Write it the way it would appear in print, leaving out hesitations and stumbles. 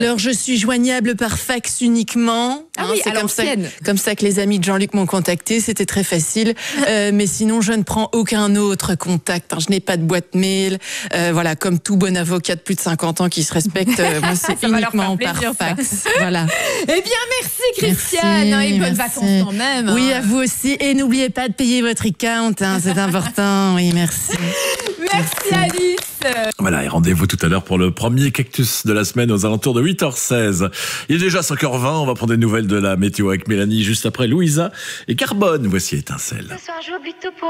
Alors, je suis joignable par fax uniquement. Ah oui, c'est à l'ancienne. comme ça que les amis de Jean-Luc m'ont contacté. C'était très facile. Mais sinon, je ne prends aucun autre contact. Je n'ai pas de boîte mail. Voilà, comme tout bon avocat de plus de 50 ans qui se respecte, moi, c'est uniquement par fax. Voilà. Eh bien, merci Christiane. Et bonnes vacances quand même. Oui, à vous aussi. Et n'oubliez pas de payer votre account. C'est important. Oui, merci. Merci Alice. Voilà, et rendez-vous tout à l'heure pour le premier cactus de la semaine aux alentours de 8h16. Il est déjà 5h20, on va prendre des nouvelles de la météo avec Mélanie juste après Louisa et Carbone. Voici Étincelle. Ce soir, je joue plutôt pour